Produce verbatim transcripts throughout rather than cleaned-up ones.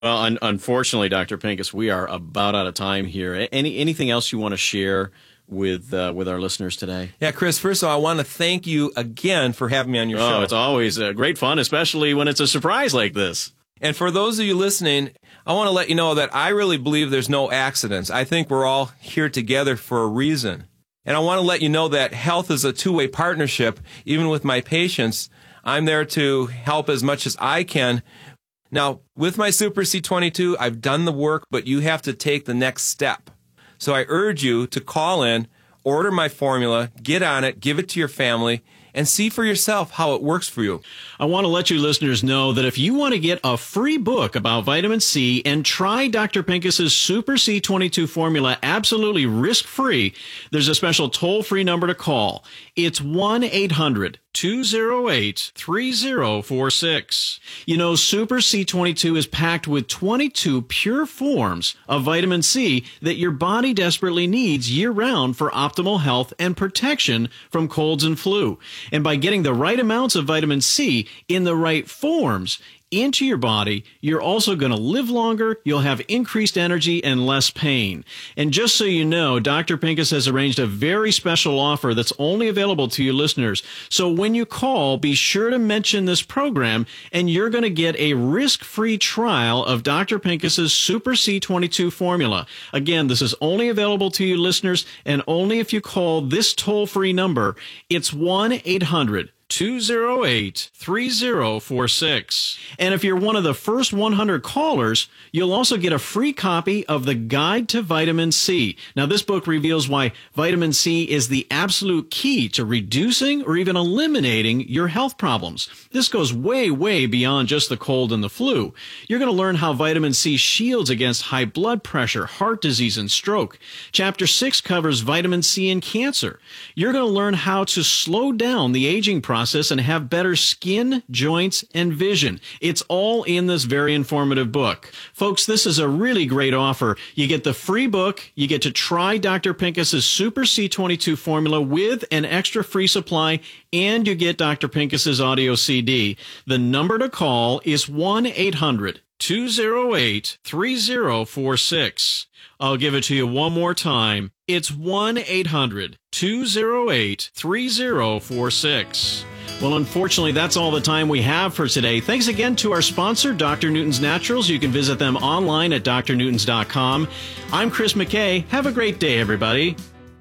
Well, un- unfortunately, Doctor Pincus, we are about out of time here. Any anything else you want to share with uh, with our listeners today? Yeah, Chris, first of all, I want to thank you again for having me on your oh, show. Oh, it's always uh, great fun, especially when it's a surprise like this. And for those of you listening, I want to let you know that I really believe there's no accidents. I think we're all here together for a reason. And I want to let you know that health is a two-way partnership. Even with my patients, I'm there to help as much as I can. Now, with my Super C twenty-two, I've done the work, but you have to take the next step. So I urge you to call in, order my formula, get on it, give it to your family, and see for yourself how it works for you. I want to let you listeners know that if you want to get a free book about vitamin C and try Doctor Pincus's Super C twenty-two formula absolutely risk-free, there's a special toll-free number to call. It's one eight hundred two oh eight three oh four six. You know, Super C twenty-two is packed with twenty-two pure forms of vitamin C that your body desperately needs year-round for optimal health and protection from colds and flu. And by getting the right amounts of vitamin C in the right forms into your body, you're also going to live longer, you'll have increased energy and less pain. And just so you know, Doctor Pincus has arranged a very special offer that's only available to you listeners. So when you call, be sure to mention this program, and you're going to get a risk-free trial of Doctor Pincus's Super C twenty-two formula. Again, this is only available to you listeners, and only if you call this toll-free number. It's one eight hundred two oh eight three oh four six. And if you're one of the first one hundred callers, you'll also get a free copy of the Guide to Vitamin C. Now, this book reveals why vitamin C is the absolute key to reducing or even eliminating your health problems. This goes way, way beyond just the cold and the flu. You're going to learn how vitamin C shields against high blood pressure, heart disease, and stroke. Chapter six covers vitamin C and cancer. You're going to learn how to slow down the aging process and have better skin, joints, and vision. It's all in this very informative book. Folks, this is a really great offer. You get the free book, you get to try Doctor Pincus's Super C twenty-two formula with an extra free supply, and you get Doctor Pincus's audio C D. The number to call is one eight hundred two oh eight three oh four six. I'll give it to you one more time. It's one eight hundred two oh eight three oh four six. Well, unfortunately, that's all the time we have for today. Thanks again to our sponsor, Doctor Newton's Naturals. You can visit them online at d r newtons dot com. I'm Chris McKay. Have a great day, everybody.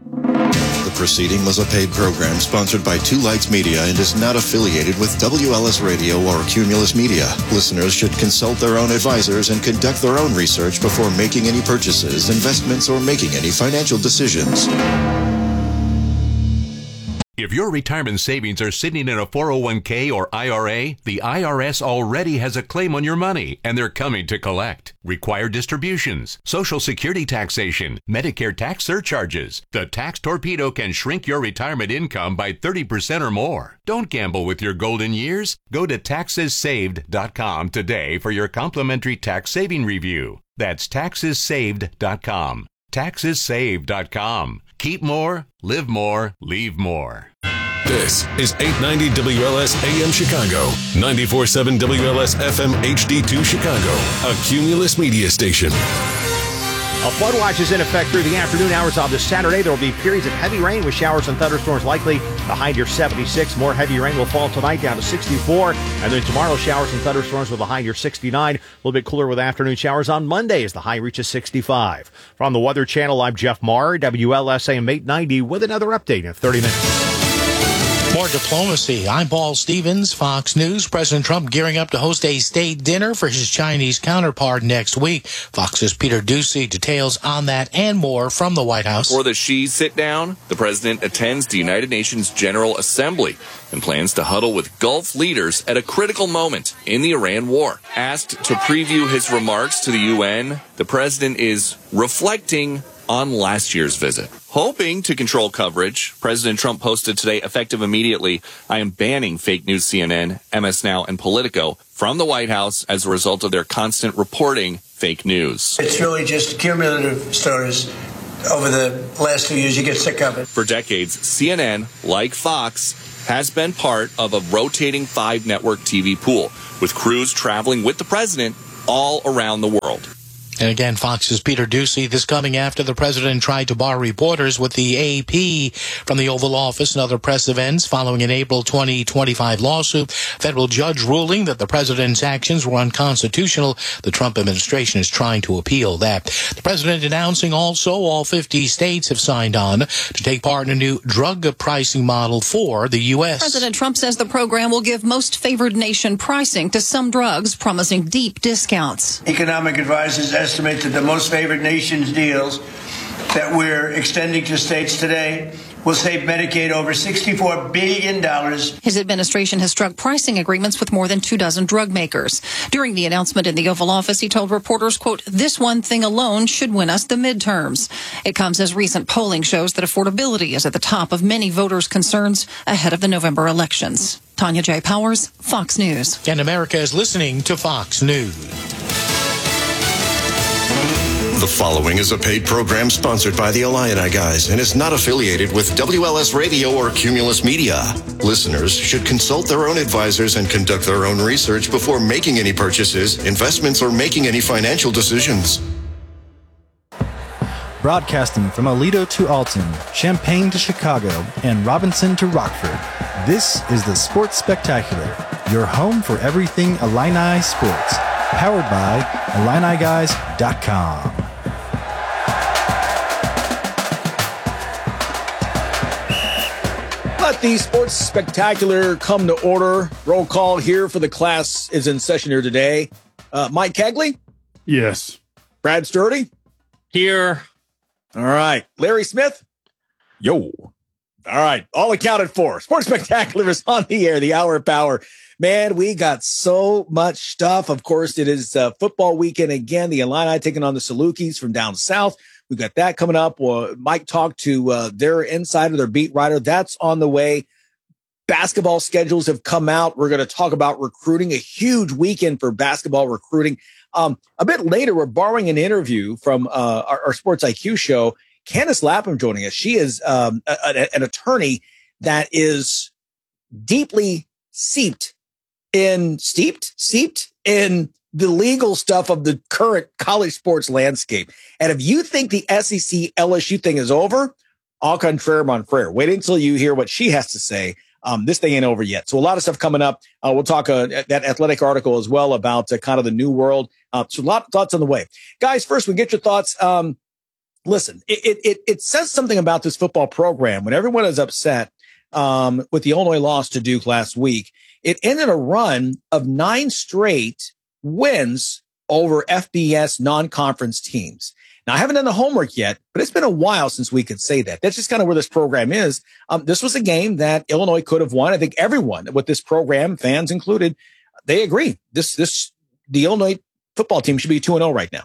The proceeding was a paid program sponsored by Two Lights Media and is not affiliated with W L S Radio or Cumulus Media. Listeners should consult their own advisors and conduct their own research before making any purchases, investments, or making any financial decisions. If your retirement savings are sitting in a four oh one k or I R A, the I R S already has a claim on your money, and they're coming to collect. Required distributions, Social Security taxation, Medicare tax surcharges. The tax torpedo can shrink your retirement income by thirty percent or more. Don't gamble with your golden years. Go to taxes saved dot com today for your complimentary tax saving review. That's taxes saved dot com. taxes saved dot com. Keep more, live more, leave more. This is eight ninety W L S A M Chicago, ninety-four point seven W L S F M H D two Chicago, a Cumulus Media station. A flood watch is in effect through the afternoon hours of this Saturday. There will be periods of heavy rain with showers and thunderstorms likely. The high near seventy-six. More heavy rain will fall tonight down to sixty-four. And then tomorrow, showers and thunderstorms with a high near sixty-nine. A little bit cooler with afternoon showers on Monday as the high reaches sixty-five. From the Weather Channel, I'm Jeff Marr, W L S A M eight ninety, with another update in thirty minutes. More diplomacy. I'm Paul Stevens, Fox News. President Trump gearing up to host a state dinner for his Chinese counterpart next week. Fox's Peter Doocy details on that and more from the White House. For the Xi sit-down, the president attends the United Nations General Assembly and plans to huddle with Gulf leaders at a critical moment in the Iran war. Asked to preview his remarks to the U N, the president is reflecting on last year's visit. Hoping to control coverage, President Trump posted today, effective immediately, I am banning fake news C N N, M S Now, and Politico from the White House as a result of their constant reporting fake news. It's really just cumulative stories. Over the last few years, you get sick of it. For decades, C N N, like Fox, has been part of a rotating five-network T V pool, with crews traveling with the president all around the world. And again, Fox's Peter Ducey, this coming after the president tried to bar reporters with the A P from the Oval Office and other press events following an April twenty twenty-five lawsuit. Federal judge ruling that the president's actions were unconstitutional. The Trump administration is trying to appeal that. The president announcing also all fifty states have signed on to take part in a new drug pricing model for the U S. President Trump says the program will give most favored nation pricing to some drugs, promising deep discounts. Economic advisors estimate that the most favored nations deals that we're extending to states today will save Medicaid over sixty-four billion dollars. His administration has struck pricing agreements with more than two dozen drug makers. During the announcement in the Oval Office, he told reporters, quote, "This one thing alone should win us the midterms." It comes as recent polling shows that affordability is at the top of many voters' concerns ahead of the November elections. Tanya J. Powers, Fox News. And America is listening to Fox News. The following is a paid program sponsored by the Illini Guys and is not affiliated with W L S Radio or Cumulus Media. Listeners should consult their own advisors and conduct their own research before making any purchases, investments, or making any financial decisions. Broadcasting from Aledo to Alton, Champaign to Chicago, and Robinson to Rockford, this is the Sports Spectacular, your home for everything Illini sports. Powered by Illini Guys dot com. Let the Sports Spectacular come to order. Roll call here for the class is in session here today. Uh, Mike Kegley? Yes. Brad Sturdy? Here. All right. Larry Smith? Yo. All right. All accounted for. Sports Spectacular is on the air, the hour of power. Man, we got so much stuff. Of course, it is uh, football weekend again. The Illini taking on the Salukis from down south. We got that coming up. Uh, Mike talked to uh, their insider, their beat writer. That's on the way. Basketball schedules have come out. We're going to talk about recruiting, a huge weekend for basketball recruiting. Um, a bit later, we're borrowing an interview from uh, our, our Sports I Q show. Candace Lapham joining us. She is um, a, a, an attorney that is deeply seeped in steeped, seeped in the legal stuff of the current college sports landscape. And if you think the S E C L S U thing is over, au contraire, mon frere. Wait until you hear what she has to say. Um, this thing ain't over yet. So a lot of stuff coming up. Uh, we'll talk uh, that athletic article as well about uh, kind of the new world. Uh, so a lot of thoughts on the way. Guys, first we get your thoughts. Um, listen, it, it, it says something about this football program when everyone is upset um, with the Illinois loss to Duke last week. It ended a run of nine straight wins over F B S non-conference teams. Now, I haven't done the homework yet, but it's been a while since we could say that. That's just kind of where this program is. Um, this was a game that Illinois could have won. I think everyone with this program, fans included, they agree. This, this, the Illinois football team should be two and oh right now.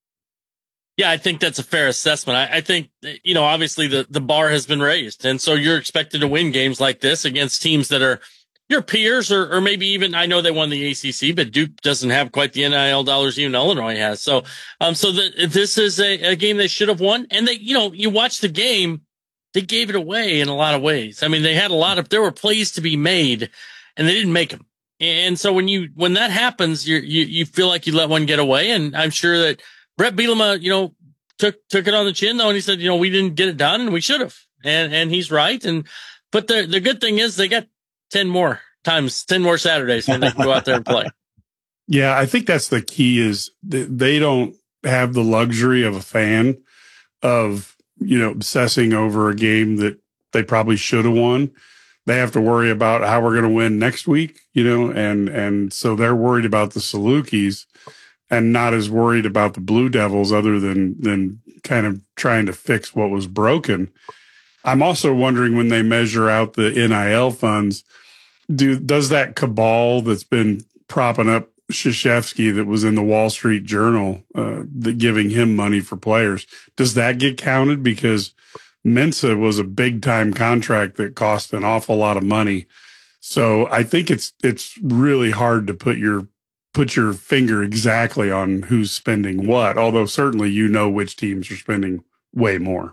Yeah, I think that's a fair assessment. I, I think, you know, obviously the, the bar has been raised. And so you're expected to win games like this against teams that are your peers, or, or maybe even, I know they won the A C C, but Duke doesn't have quite the N I L dollars even Illinois has. So, um, so the, this is a, a game they should have won. And they, you know, you watch the game, they gave it away in a lot of ways. I mean, they had a lot of, there were plays to be made and they didn't make them. And so when you, when that happens, you you, you feel like you let one get away. And I'm sure that Brett Bielema, you know, took, took it on the chin though. And he said, you know, we didn't get it done and we should have. And, and he's right. And, but the, the good thing is they got ten more times, ten more Saturdays, and they can go out there and play. Yeah, I think that's the key is they don't have the luxury of a fan of, you know, obsessing over a game that they probably should have won. They have to worry about how we're going to win next week, you know, and, and so they're worried about the Salukis and not as worried about the Blue Devils other than, than kind of trying to fix what was broken. I'm also wondering when they measure out the N I L funds, do does that cabal that's been propping up Krzyzewski that was in the Wall Street Journal, uh, that giving him money for players, does that get counted? Because Mensa was a big time contract that cost an awful lot of money. So I think it's it's really hard to put your put your finger exactly on who's spending what, although certainly you know which teams are spending way more.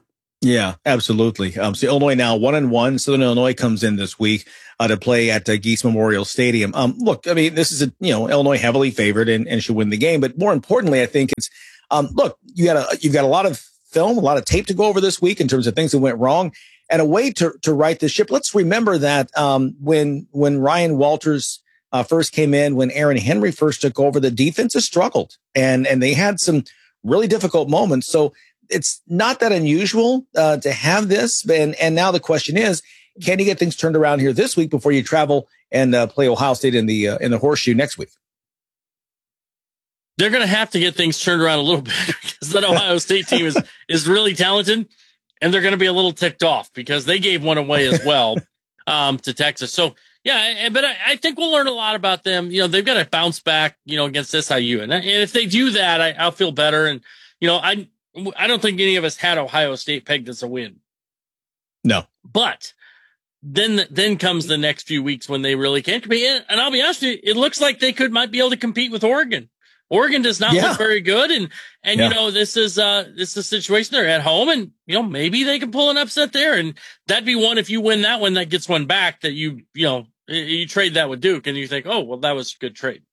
Yeah, absolutely. Um, so Illinois now one and one. Southern Illinois comes in this week uh, to play at uh, Geese Memorial Stadium. Um, look, I mean, this is a, you know, Illinois heavily favored and, and should win the game. But more importantly, I think it's, um, look, you got a, you've got a lot of film, a lot of tape to go over this week in terms of things that went wrong and a way to, to right the ship. Let's remember that, um, when, when Ryan Walters, uh, first came in, when Aaron Henry first took over, the defense has struggled and, and they had some really difficult moments. So, it's not that unusual uh, to have this. And, and now the question is, can you get things turned around here this week before you travel and uh, play Ohio State in the uh, in the Horseshoe next week? They're going to have to get things turned around a little bit because that Ohio State team is, is really talented, and they're going to be a little ticked off because they gave one away as well um, to Texas. So, yeah, but I, I think we'll learn a lot about them. You know, they've got to bounce back, you know, against S I U. And, and if they do that, I, I'll feel better. And, you know, I I don't think any of us had Ohio State pegged as a win. No. But then then comes the next few weeks when they really can't compete. And I'll be honest with you, it looks like they could might be able to compete with Oregon. Oregon does not yeah. look very good. And, and yeah. you know, this is uh this is a situation they're at home, and, you know, maybe they can pull an upset there. And that'd be one, if you win that one, that gets one back that you, you know, you trade that with Duke and you think, oh, well, that was a good trade.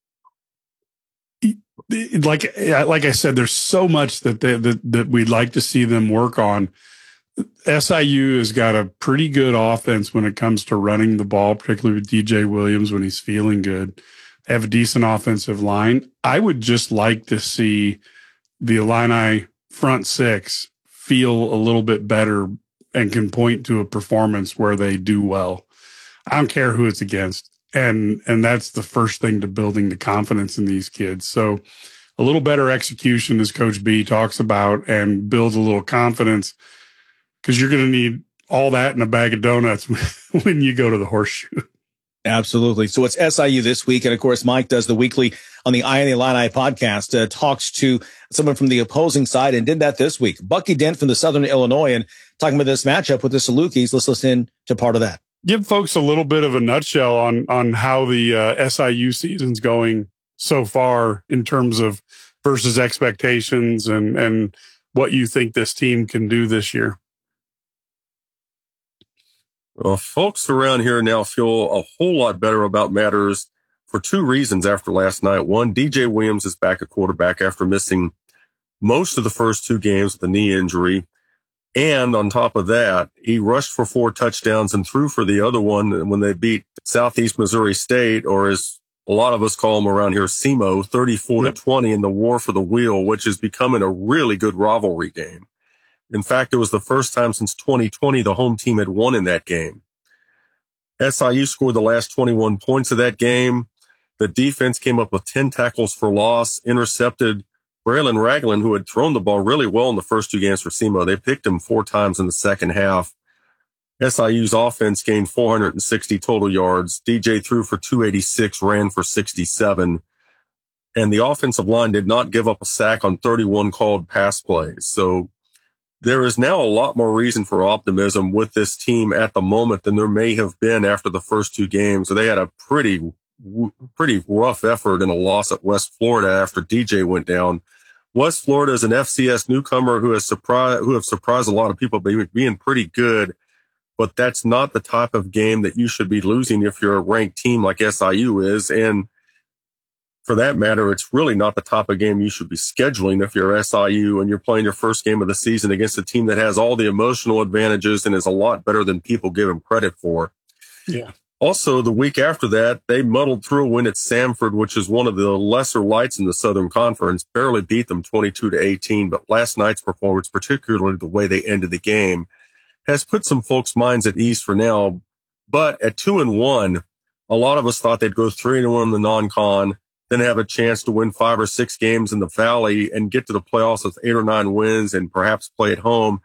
Like, like I said, there's so much that they, that, that we'd like to see them work on. S I U has got a pretty good offense when it comes to running the ball, particularly with D J Williams when he's feeling good. They have a decent offensive line. I would just like to see the Illini front six feel a little bit better and can point to a performance where they do well. I don't care who it's against. And, and that's the first thing to building the confidence in these kids. So a little better execution, as Coach B talks about, and builds a little confidence, because you're going to need all that in a bag of donuts when you go to the Horseshoe. Absolutely. So it's S I U this week. And of course, Mike does the weekly on the Eye on the Illini podcast, uh, talks to someone from the opposing side, and did that this week. Bucky Dent from the Southern Illinois, and talking about this matchup with the Salukis. Let's listen to part of that. Give folks a little bit of a nutshell on on how the uh, S I U season's going so far in terms of versus expectations, and and what you think this team can do this year. Well, folks around here now feel a whole lot better about matters for two reasons after last night. One, D J Williams is back at quarterback after missing most of the first two games with a knee injury. And on top of that, he rushed for four touchdowns and threw for the other one when they beat Southeast Missouri State, or as a lot of us call them around here, S E M O, thirty-four to twenty in the War for the Wheel, which is becoming a really good rivalry game. In fact, it was the first time since twenty twenty the home team had won in that game. S I U scored the last twenty-one points of that game. The defense came up with ten tackles for loss, intercepted Braylon Ragland, who had thrown the ball really well in the first two games for S E M O. They picked him four times in the second half. S I U's offense gained four hundred sixty total yards. D J threw for two eighty-six, ran for sixty-seven. And the offensive line did not give up a sack on thirty-one called pass plays. So there is now a lot more reason for optimism with this team at the moment than there may have been after the first two games. So they had a pretty, pretty rough effort in a loss at West Florida after D J went down. West Florida is an F C S newcomer who has surprised, who have surprised a lot of people by being pretty good, but that's not the type of game that you should be losing if you're a ranked team like S I U is. And for that matter, it's really not the type of game you should be scheduling if you're S I U and you're playing your first game of the season against a team that has all the emotional advantages and is a lot better than people give them credit for. Yeah. Also, the week after that, they muddled through a win at Samford, which is one of the lesser lights in the Southern Conference, barely beat them twenty-two to eighteen. But last night's performance, particularly the way they ended the game, has put some folks' minds at ease for now. But at two and one, a lot of us thought they'd go three and one in the non-con, then have a chance to win five or six games in the Valley and get to the playoffs with eight or nine wins and perhaps play at home.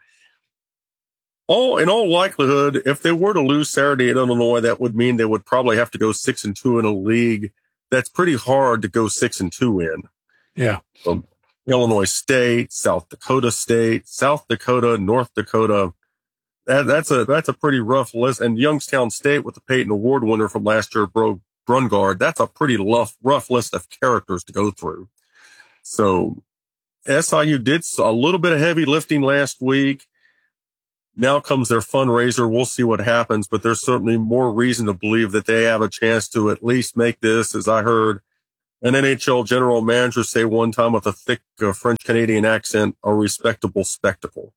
All in all likelihood, if they were to lose Saturday at Illinois, that would mean they would probably have to go six and two in a league that's pretty hard to go six and two in. Yeah. So Illinois State, South Dakota State, South Dakota, North Dakota. That, that's a that's a pretty rough list. And Youngstown State, with the Peyton Award winner from last year, Bro Brungard, that's a pretty rough rough list of characters to go through. So S I U did a little bit of heavy lifting last week. Now comes their fundraiser. We'll see what happens, but there's certainly more reason to believe that they have a chance to at least make this, as I heard an N H L general manager say one time with a thick uh, French-Canadian accent, a respectable spectacle.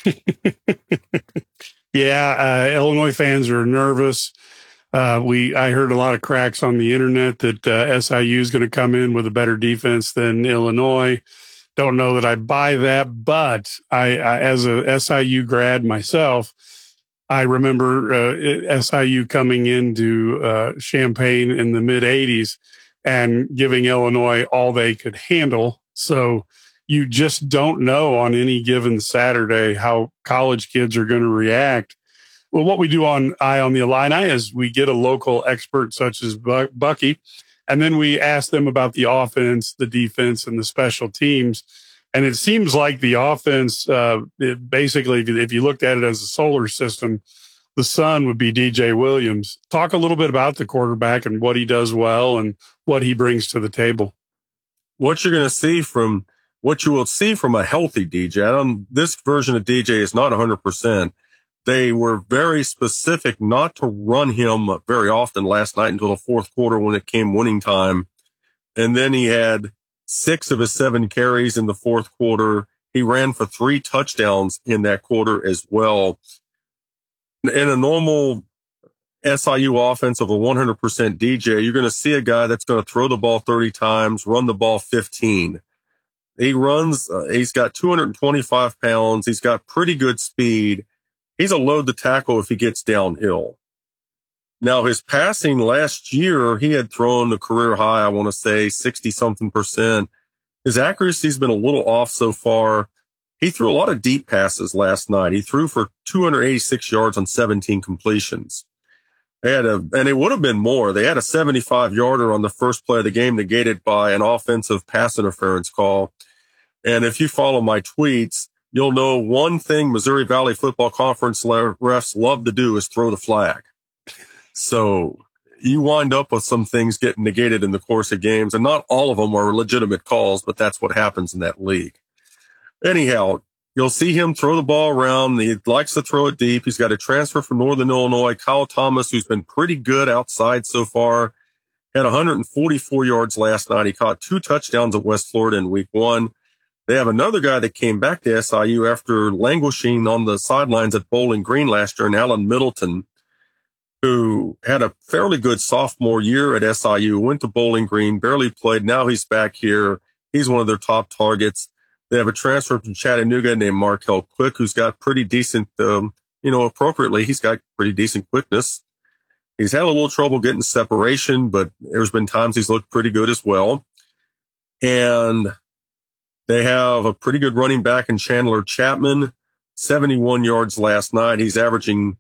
Yeah, uh, Illinois fans are nervous. Uh, we I heard a lot of cracks on the internet that uh, S I U is going to come in with a better defense than Illinois. Don't know that I buy that, but I, I as a S I U grad myself, I remember uh, S I U coming into uh, Champaign in the mid eighties and giving Illinois all they could handle. So you just don't know on any given Saturday how college kids are going to react. Well, what we do on Eye on the Illini is we get a local expert such as Bucky, and then we ask them about the offense, the defense, and the special teams. And it seems like the offense, uh, it basically, if you, if you looked at it as a solar system, the sun would be D J Williams. Talk a little bit about the quarterback and what he does well and what he brings to the table. What you're going to see from what you will see from a healthy D J, um, this version of D J is not one hundred percent. They were very specific not to run him very often last night until the fourth quarter when it came winning time. And then he had six of his seven carries in the fourth quarter. He ran for three touchdowns in that quarter as well. In a normal S I U offense of a one hundred percent D J, you're going to see a guy that's going to throw the ball thirty times, run the ball fifteen. He runs, uh, he's got two hundred twenty-five pounds. He's got pretty good speed. He's a load to tackle if he gets downhill. Now, his passing last year, he had thrown a career high, I want to say, sixty-something percent. His accuracy's been a little off so far. He threw a lot of deep passes last night. He threw for two hundred eighty-six yards on seventeen completions. They had a, and it would have been more. They had a seventy-five yarder on the first play of the game negated by an offensive pass interference call. And if you follow my tweets, you'll know one thing Missouri Valley Football Conference refs love to do is throw the flag. So you wind up with some things getting negated in the course of games, and not all of them are legitimate calls, but that's what happens in that league. Anyhow, you'll see him throw the ball around. He likes to throw it deep. He's got a transfer from Northern Illinois, Kyle Thomas, who's been pretty good outside so far. Had one hundred forty-four yards last night. He caught two touchdowns at West Florida in week one. They have another guy that came back to S I U after languishing on the sidelines at Bowling Green last year, and Alan Middleton, who had a fairly good sophomore year at S I U, went to Bowling Green, barely played. Now he's back here. He's one of their top targets. They have a transfer from Chattanooga named Markel Quick, who's got pretty decent, um, you know, appropriately, he's got pretty decent quickness. He's had a little trouble getting separation, but there's been times he's looked pretty good as well. And they have a pretty good running back in Chandler Chapman, seventy-one yards last night. He's averaging,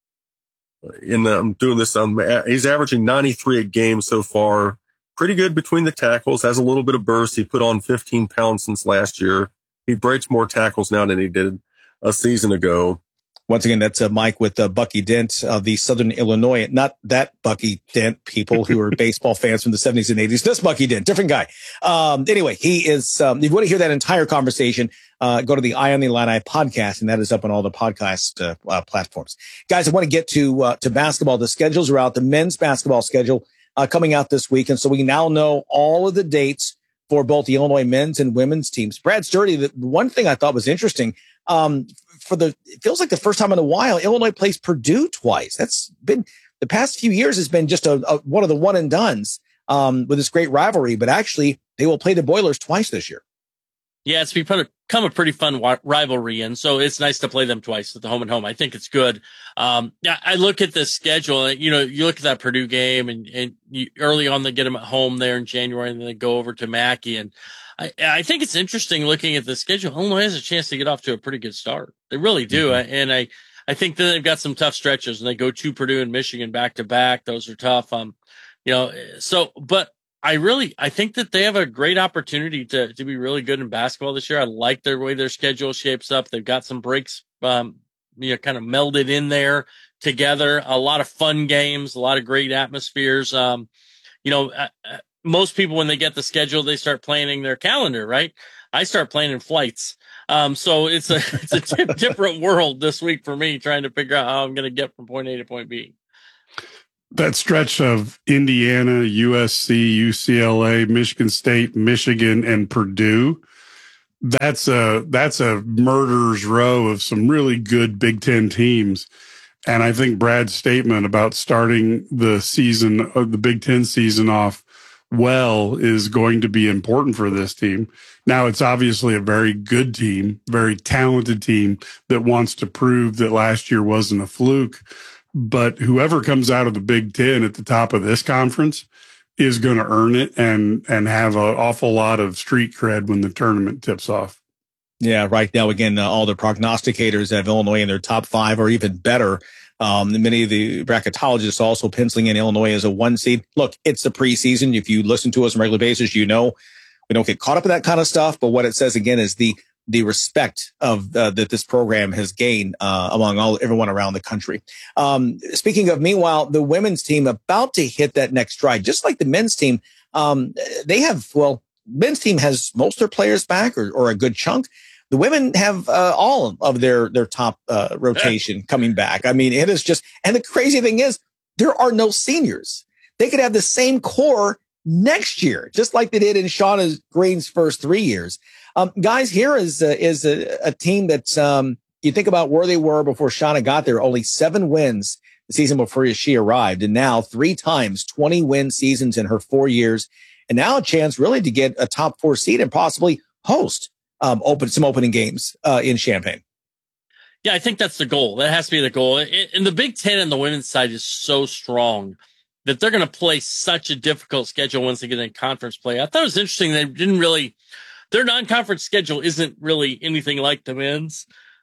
in the, I'm doing this, on, he's averaging ninety-three a game so far. Pretty good between the tackles, has a little bit of burst. He put on fifteen pounds since last year. He breaks more tackles now than he did a season ago. Once again, that's uh, Mike with uh, Bucky Dent of the Southern Illinois. Not that Bucky Dent, people who are baseball fans from the seventies and eighties. This Bucky Dent, different guy. Um, anyway, he is, um, if you want to hear that entire conversation, uh, go to the Eye on the Illini podcast, and that is up on all the podcast uh, uh, platforms. Guys, I want to get to uh, to basketball. The schedules are out. The men's basketball schedule uh, coming out this week. And so we now know all of the dates for both the Illinois men's and women's teams. Brad Sturdy, the one thing I thought was interesting, um, for the, it feels like the first time in a while, Illinois plays Purdue twice. That's been, the past few years has been just a, a one of the one and dones, um, with this great rivalry, but actually they will play the Boilers twice this year. Yeah, it's become a pretty fun wa- rivalry, and so it's nice to play them twice at the home and home. I think it's good. Um, yeah, I look at the schedule. You know, you look at that Purdue game, and, and you, early on they get them at home there in January, and then they go over to Mackey. And I, I think it's interesting looking at the schedule. Illinois has a chance to get off to a pretty good start. They really do, mm-hmm. and I I think that they've got some tough stretches, and they go to Purdue and Michigan back to back. Those are tough. Um, you know, so but. I really, I think that they have a great opportunity to, to be really good in basketball this year. I like their way their schedule shapes up. They've got some breaks, um, you know, kind of melded in there together. A lot of fun games, a lot of great atmospheres. Um, you know, uh, most people, when they get the schedule, they start planning their calendar, right? I start planning flights. Um, so it's a it's a t- different world this week for me trying to figure out how I'm going to get from point A to point B. That stretch of Indiana, U S C, U C L A, Michigan State, Michigan, and Purdue, that's a that's a murderer's row of some really good Big Ten teams. And I think Brad's statement about starting the season of the Big Ten season off well is going to be important for this team. Now, it's obviously a very good team, very talented team that wants to prove that last year wasn't a fluke. But whoever comes out of the Big Ten at the top of this conference is going to earn it and and have an awful lot of street cred when the tournament tips off. Yeah, right now, again, uh, all the prognosticators have Illinois in their top five or even better. Um, many of the bracketologists also penciling in Illinois as a one seed. Look, it's the preseason. If you listen to us on a regular basis, you know we don't get caught up in that kind of stuff. But what it says, again, is the the respect of uh, that this program has gained uh, among all everyone around the country. Um, speaking of, meanwhile, the women's team about to hit that next stride, just like the men's team. Um, they have, well, men's team has most of their players back or, or a good chunk. The women have uh, all of their their top uh, rotation coming back. I mean, it is just, and the crazy thing is there are no seniors. They could have the same core next year, just like they did in Shauna Green's first three years. Um, guys, here is uh, is a, a team that's um, you think about where they were before Shauna got there. Only seven wins the season before she arrived, and now three times twenty win seasons in her four years, and now a chance really to get a top four seed and possibly host um, open some opening games uh, in Champaign. Yeah, I think that's the goal. That has to be the goal. And the Big Ten on the women's side is so strong that they're going to play such a difficult schedule once they get in conference play. I thought it was interesting. They didn't really. Their non-conference schedule isn't really anything like the men's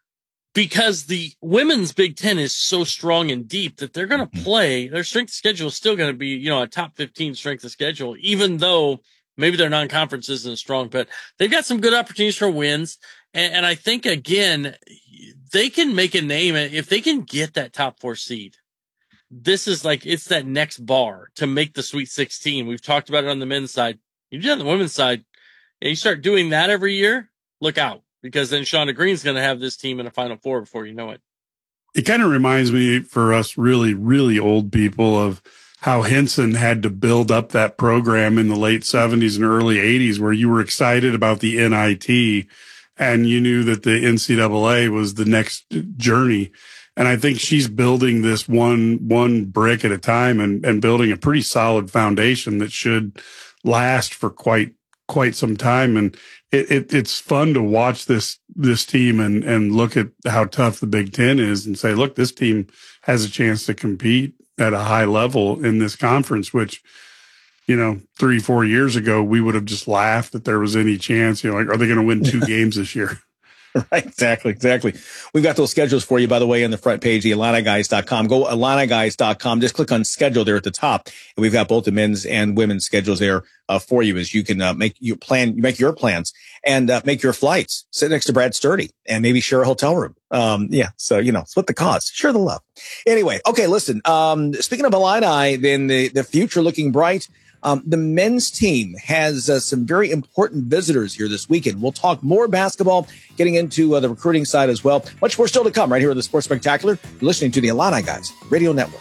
because the women's Big Ten is so strong and deep that they're going to play. Their strength of schedule is still going to be, you know, a top fifteen strength of schedule, even though maybe their non-conference isn't as strong, but they've got some good opportunities for wins. And, and I think, again, they can make a name if they can get that top four seed. This is like, it's that next bar to make the Sweet sixteen. We've talked about it on the men's side. You do it on the women's side. And you start doing that every year, look out, because then Shauna Green's going to have this team in a Final Four before you know it. It kind of reminds me for us really, really old people of how Henson had to build up that program in the late seventies and early eighties where you were excited about the N I T and you knew that the N C double A was the next journey. And I think she's building this one, one brick at a time and, and building a pretty solid foundation that should last for quite quite some time. And it, it it's fun to watch this this team and and look at how tough the Big Ten is and say, look, this team has a chance to compete at a high level in this conference, which, you know, three, four years ago, we would have just laughed that there was any chance, you know, like, are they going to win two games this year? Right, exactly, exactly. We've got those schedules for you, by the way, on the front page, the Illini Guys dot com. Go Illini Guys dot com. Just click on schedule there at the top. And we've got both the men's and women's schedules there uh, for you as you can uh, make your plan, make your plans and uh, make your flights. Sit next to Brad Sturdy and maybe share a hotel room. Um, yeah, so, you know, split the cost, share the love. Anyway, okay, listen, um, speaking of Illini, then the, the future looking bright. Um, the men's team has uh, some very important visitors here this weekend. We'll talk more basketball, getting into uh, the recruiting side as well. Much more still to come right here on the Sports Spectacular. You're listening to the Illini Guys Radio Network.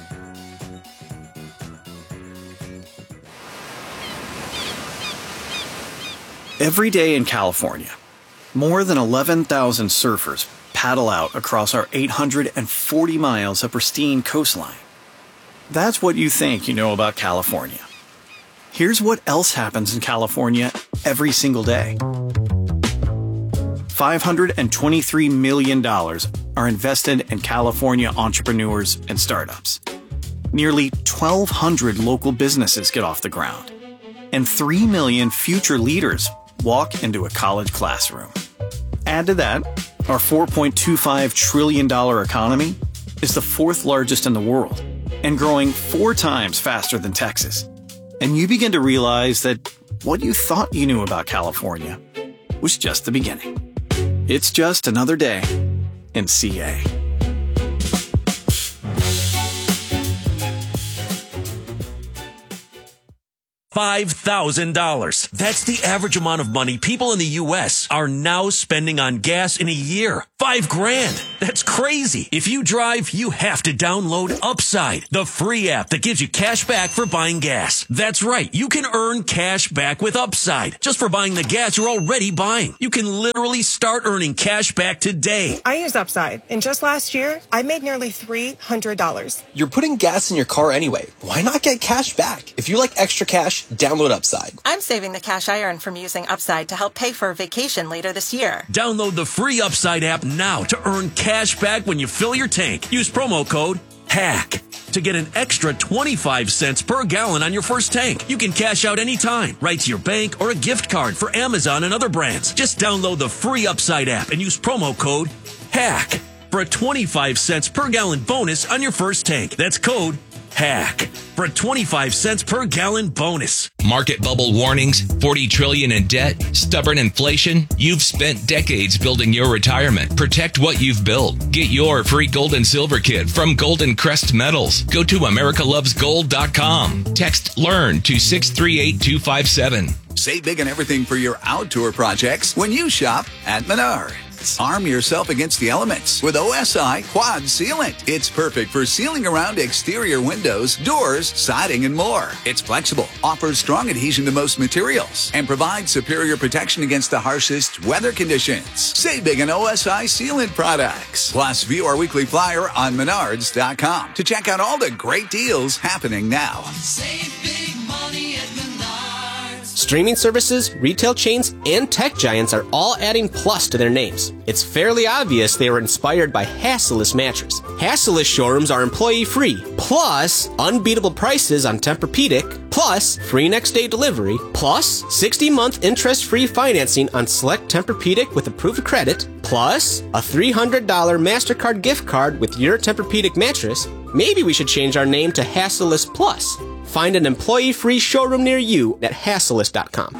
Every day in California, more than eleven thousand surfers paddle out across our eight hundred forty miles of pristine coastline. That's what you think you know about California. Here's what else happens in California every single day. five hundred twenty-three million dollars are invested in California entrepreneurs and startups. Nearly twelve hundred local businesses get off the ground. And three million future leaders walk into a college classroom. Add to that, our four point two five trillion dollars economy is the fourth largest in the world and growing four times faster than Texas. And you begin to realize that what you thought you knew about California was just the beginning. It's just another day in C A. five thousand dollars. That's the average amount of money people in the U S are now spending on gas in a year. Five grand. That's crazy. If you drive, you have to download Upside, the free app that gives you cash back for buying gas. That's right. You can earn cash back with Upside just for buying the gas you're already buying. You can literally start earning cash back today. I use Upside, and just last year, I made nearly three hundred dollars. You're putting gas in your car anyway. Why not get cash back? If you like extra cash, download Upside. I'm saving the cash I earn from using Upside to help pay for a vacation later this year. Download the free Upside app now to earn cash back when you fill your tank. Use promo code HACK to get an extra twenty-five cents per gallon on your first tank. You can cash out anytime, right to your bank or a gift card for Amazon and other brands. Just download the free Upside app and use promo code HACK for a twenty-five cents per gallon bonus on your first tank. That's code HACK for a twenty-five cents per gallon bonus. Market bubble warnings, forty trillion dollars in debt, stubborn inflation. You've spent decades building your retirement. Protect what you've built. Get your free gold and silver kit from Golden Crest Metals. Go to america loves gold dot com. Text LEARN to six three eight two five seven. Save big on everything for your outdoor projects when you shop at Menards. Arm yourself against the elements with O S I Quad Sealant. It's perfect for sealing around exterior windows, doors, siding, and more. It's flexible, offers strong adhesion to most materials, and provides superior protection against the harshest weather conditions. Save big on O S I Sealant products. Plus, view our weekly flyer on menards dot com to check out all the great deals happening now. Save big money at Menards. Streaming services, retail chains, and tech giants are all adding plus to their names. It's fairly obvious they were inspired by Hassellus Mattress. Hassellus showrooms are employee-free, plus unbeatable prices on Tempur-Pedic, plus free next-day delivery, plus sixty-month interest-free financing on select Tempur-Pedic with approved credit, plus a three hundred dollars MasterCard gift card with your Tempur-Pedic mattress. Maybe we should change our name to Hassellus Plus. Find an employee-free showroom near you at hassellus dot com.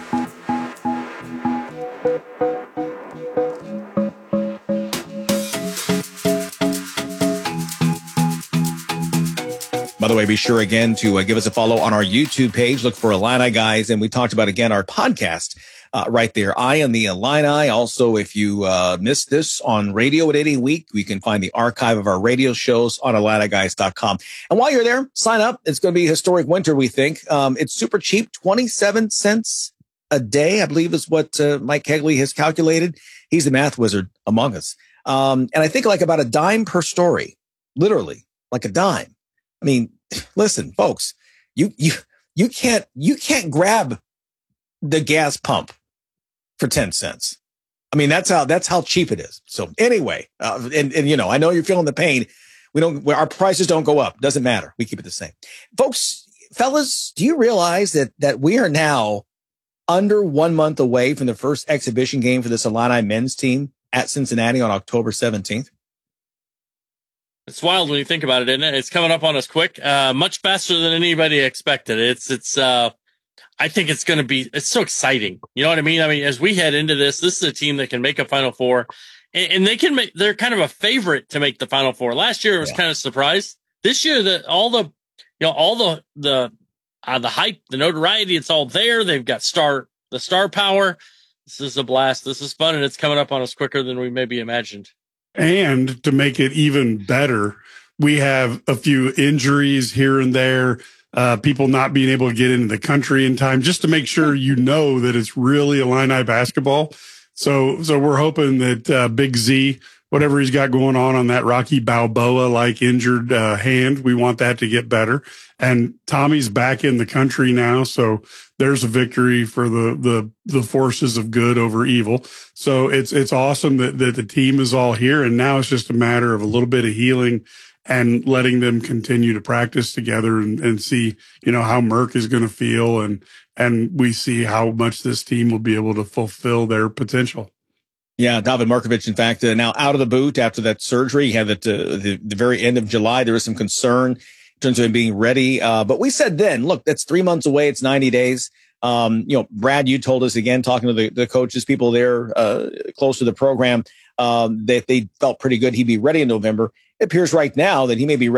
By the way, be sure again to uh, give us a follow on our YouTube page. Look for Illini Guys. And we talked about, again, our podcast uh, right there. Eye on the Illini. Also, if you uh, missed this on radio at any week, we can find the archive of our radio shows on illini guys dot com. And while you're there, sign up. It's going to be a historic winter, we think. Um, it's super cheap, twenty-seven cents a day, I believe is what uh, Mike Kegley has calculated. He's the math wizard among us. Um, and I think like about a dime per story, literally like a dime. I mean, listen, folks, you, you, you can't, you can't grab the gas pump for ten cents. I mean, that's how, that's how cheap it is. So anyway, uh, and, and, you know, I know you're feeling the pain. We don't, our prices don't go up. Doesn't matter. We keep it the same. Folks, fellas, do you realize that, that we are now under one month away from the first exhibition game for this Illini men's team at Cincinnati on October seventeenth? It's wild when you think about it, isn't it? It's coming up on us quick, uh, much faster than anybody expected. It's, it's, uh, I think it's going to be, it's so exciting. You know what I mean? I mean, as we head into this, this is a team that can make a Final Four, and, and they can make, they're kind of a favorite to make the Final Four. Last year it was yeah. kind of surprised. This year, the, all the, you know, all the, the, uh, the hype, the notoriety, it's all there. They've got star, the star power. This is a blast. This is fun, and it's coming up on us quicker than we maybe imagined. And to make it even better, we have a few injuries here and there, uh, people not being able to get into the country in time, just to make sure you know that it's really Illini basketball. So, so we're hoping that uh, Big Z, whatever he's got going on on that Rocky Balboa-like injured uh, hand, we want that to get better. And Tommy's back in the country now, so there's a victory for the the the forces of good over evil. So it's it's awesome that that the team is all here, and now it's just a matter of a little bit of healing and letting them continue to practice together and, and see, you know, how Merck is going to feel, and and we see how much this team will be able to fulfill their potential. Yeah, David Markovic, in fact, uh, now out of the boot after that surgery. He had it uh, the, the very end of July. There was some concern in terms of him being ready. Uh, but we said then, look, that's three months away. It's ninety days. Um, you know, Brad, you told us again, talking to the, the coaches, people there uh, close to the program, um, that they felt pretty good he'd be ready in November. It appears right now that he may be ready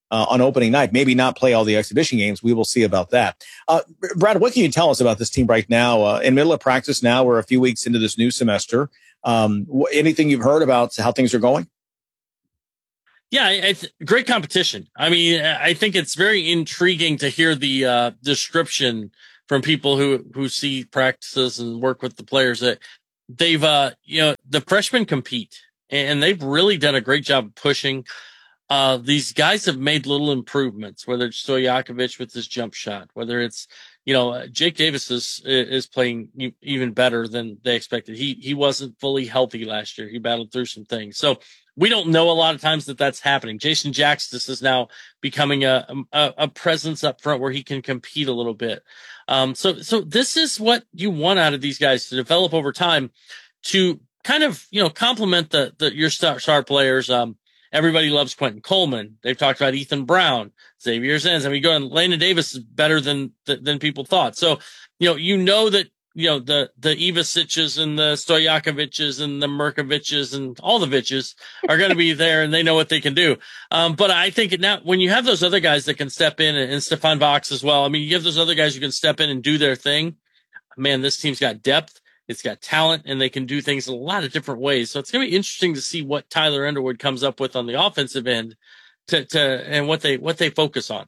uh, on opening night. Maybe not play all the exhibition games. We will see about that. Uh, Brad, what can you tell us about this team right now? Uh, in middle of practice now, we're a few weeks into this new semester. Um, wh- anything you've heard about how things are going? Yeah, it's great competition. I mean, I think it's very intriguing to hear the uh, description from people who, who see practices and work with the players that they've, uh, you know, the freshmen compete and they've really done a great job of pushing. Uh, these guys have made little improvements, whether it's Stojakovic with his jump shot, whether it's, you know, uh, Jake Davis is, is playing even better than they expected. He, he wasn't fully healthy last year. He battled through some things. So we don't know a lot of times that that's happening. Jason Jackson is now becoming a, a, a presence up front where he can compete a little bit. Um, so, so this is what you want out of these guys to develop over time to kind of, you know, complement the, the, your star, star players. Um, everybody loves Quentin Coleman. They've talked about Ethan Brown, Xavier Zenz. I mean, going, Landon Davis is better than, than people thought. So, you know, you know that, you know, the, the Ivasiches and the Stojakovic's and the Merkovic's and all the Viches are going to be there and they know what they can do. Um, but I think now when you have those other guys that can step in and, and Stefan Vox as well, I mean, you have those other guys who can step in and do their thing. Man, this team's got depth. It's got talent and they can do things in a lot of different ways. So it's going to be interesting to see what Tyler Underwood comes up with on the offensive end to, to, and what they, what they focus on.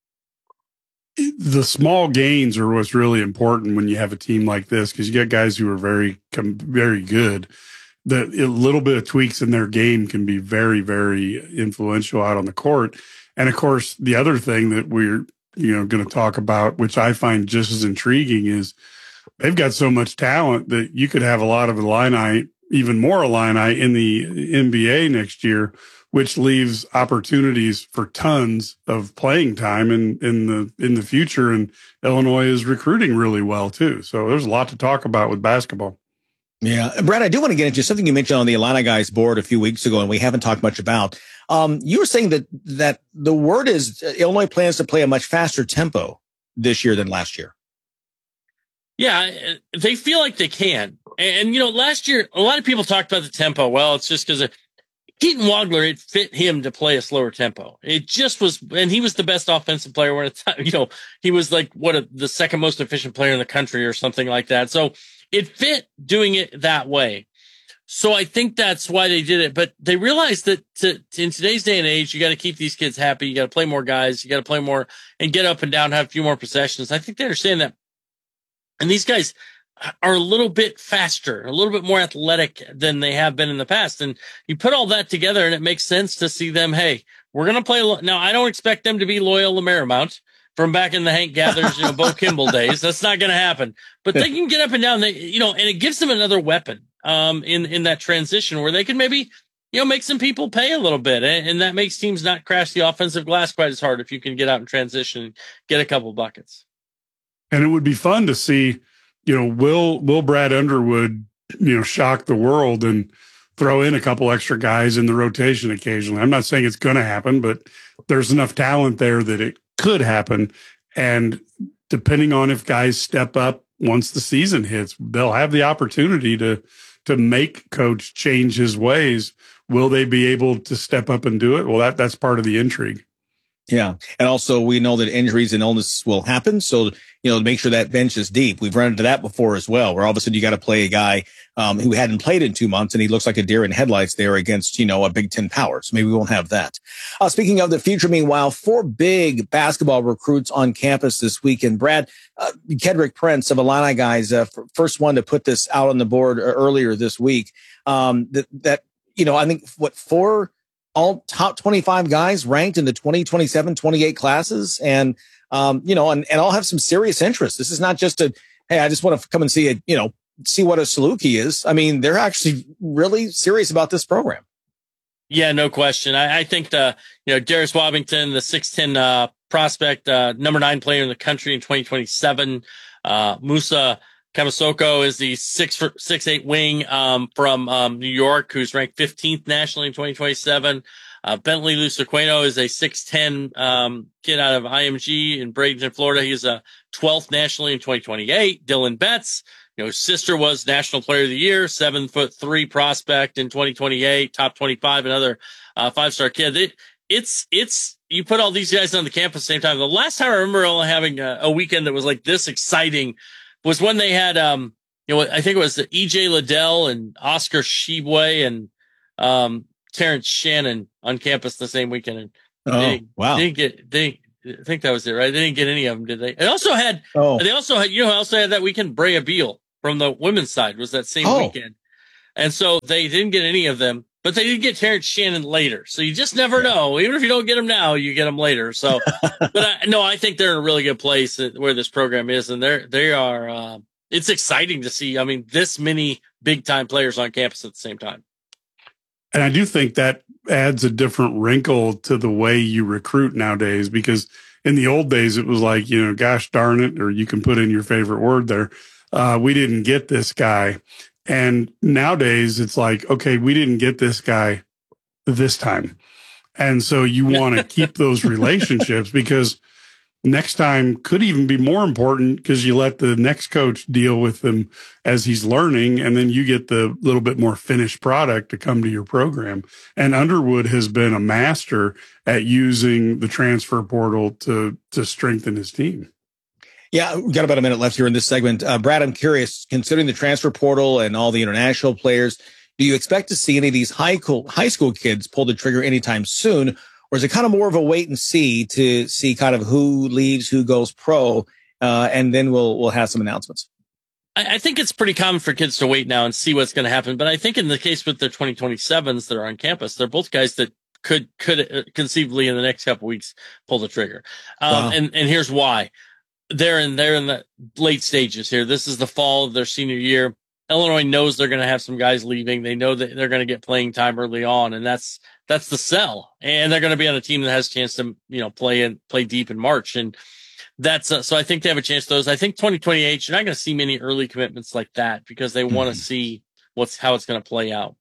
The small gains are what's really important when you have a team like this, because you get guys who are very, very good. The a little bit of tweaks in their game can be very, very influential out on the court. And of course, the other thing that we're, you know, going to talk about, which I find just as intriguing, is they've got so much talent that you could have a lot of Illini, even more Illini in the N B A next year, which leaves opportunities for tons of playing time in, in the, in the future. And Illinois is recruiting really well too. So there's a lot to talk about with basketball. Yeah. Brad, I do want to get into something you mentioned on the Illini guys board a few weeks ago, and we haven't talked much about. Um, you were saying that, that the word is Illinois plans to play a much faster tempo this year than last year. Yeah, they feel like they can. And, you know, last year, a lot of people talked about the tempo. Well, it's just because Keaton Wagler, it fit him to play a slower tempo. It just was, and he was the best offensive player when it's, you know, he was like, what, a, the second most efficient player in the country or something like that. So it fit doing it that way. So I think that's why they did it. But they realized that to, to, in today's day and age, you got to keep these kids happy. You got to play more guys. You got to play more and get up and down, have a few more possessions. I think they understand that. And these guys are a little bit faster, a little bit more athletic than they have been in the past. And you put all that together and it makes sense to see them. Hey, we're going to play. Lo- now, I don't expect them to be Loyola Marymount from back in the Hank Gathers, you know, Bo Kimball days. That's not going to happen, but they can get up and down. They, you know, and it gives them another weapon, um, in, in that transition where they can maybe, you know, make some people pay a little bit. And, and that makes teams not crash the offensive glass quite as hard if you can get out and transition and get a couple buckets. And it would be fun to see, you know, will, will Brad Underwood, you know, shock the world and throw in a couple extra guys in the rotation occasionally. I'm not saying it's going to happen, but there's enough talent there that it could happen. And depending on if guys step up once the season hits, they'll have the opportunity to, to make coach change his ways. Will they be able to step up and do it? Well, that, that's part of the intrigue. Yeah. And also we know that injuries and illness will happen. So, you know, to make sure that bench is deep. We've run into that before as well, where all of a sudden you got to play a guy um, who hadn't played in two months and he looks like a deer in headlights there against, you know, a Big Ten power. So maybe we won't have that. Uh, speaking of the future, meanwhile, four big basketball recruits on campus this weekend. Brad, uh, Kedrick Prince of Illini guys, uh, f- first one to put this out on the board earlier this week. Um, that, that, you know, I think what four all top twenty-five guys ranked in the twenty twenty-seven twenty-eight classes. And, um, you know, and, and all have some serious interest. This is not just a, hey, I just want to come and see it, you know, see what a Saluki is. I mean, they're actually really serious about this program. Yeah, no question. I, I think the, you know, Darius Wabbington, the six ten, uh, prospect, uh, number nine player in the country in twenty twenty-seven, uh, Musa Kamasoko is the six six eight wing um, from um, New York, who's ranked fifteenth nationally in twenty twenty-seven. Uh, Bentley Lucequeno is a six ten um, kid out of I M G in Bradenton, Florida. He's a twelfth nationally in twenty twenty-eight. Dylan Betts, you know, his sister was National Player of the Year, seven foot three prospect in twenty twenty-eight, top twenty-five, another uh, five star kid. It, it's it's you put all these guys on the campus at the same time. The last time I remember only having a, a weekend that was like this exciting was when they had, um, you know, I think it was E J Liddell and Oscar Shibwe and um, Terrence Shannon on campus the same weekend. And oh, they, wow. They didn't get, they, I think that was it, right? They didn't get any of them, did they? They also had, oh. they also had, you know, also had that weekend, Brea Beal from the women's side was that same oh. weekend. And so they didn't get any of them. But they did get Terrence Shannon later. So you just never know. Even if you don't get them now, you get them later. So, but I, no, I think they're in a really good place where this program is. And they're, they are, uh, it's exciting to see. I mean, this many big time players on campus at the same time. And I do think that adds a different wrinkle to the way you recruit nowadays, because in the old days, it was like, you know, gosh darn it, or you can put in your favorite word there. Uh, we didn't get this guy. And nowadays it's like, okay, we didn't get this guy this time. And so you want to keep those relationships, because next time could even be more important, because you let the next coach deal with him as he's learning. And then you get the little bit more finished product to come to your program. And Underwood has been a master at using the transfer portal to, to strengthen his team. Yeah, we've got about a minute left here in this segment. Uh, Brad, I'm curious, considering the transfer portal and all the international players, do you expect to see any of these high school, high school kids pull the trigger anytime soon? Or is it kind of more of a wait and see to see kind of who leaves, who goes pro, uh, and then we'll we'll have some announcements? I, I think it's pretty common for kids to wait now and see what's going to happen. But I think in the case with the twenty twenty-sevens that are on campus, they're both guys that could could conceivably in the next couple of weeks pull the trigger. Um, wow. And and here's why. They're in, they're in the late stages here. This is the fall of their senior year. Illinois knows they're going to have some guys leaving. They know that they're going to get playing time early on, and that's, that's the sell. And they're going to be on a team that has a chance to, you know, play and play deep in March. And that's, uh, so I think they have a chance to those. I think twenty twenty-eight, you're not going to see many early commitments like that, because they mm-hmm. want to see what's, how it's going to play out.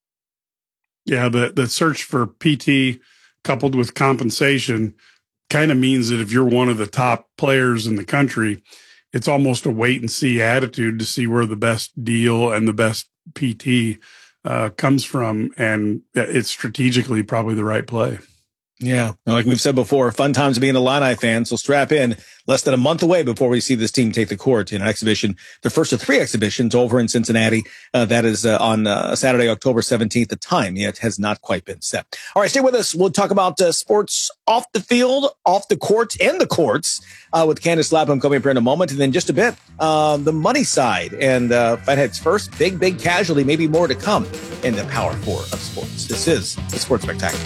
Yeah. The, the search for P T coupled with compensation kind of means that if you're one of the top players in the country, it's almost a wait and see attitude to see where the best deal and the best P T uh, comes from. And it's strategically probably the right play. Yeah. Like we've said before, fun times to be an Illini fan. So strap in. Less than a month away before we see this team take the court in an exhibition, the first of three exhibitions over in Cincinnati. Uh, that is uh, on uh, Saturday, October seventeenth. The time yet has not quite been set. All right, stay with us. We'll talk about uh, sports off the field, off the court, and the courts uh, with Candace Lapham coming up here in a moment. And then just a bit, uh, the money side. And uh, Fatheads first, big, big casualty, maybe more to come in the Power Four of sports. This is the Sports Spectacular.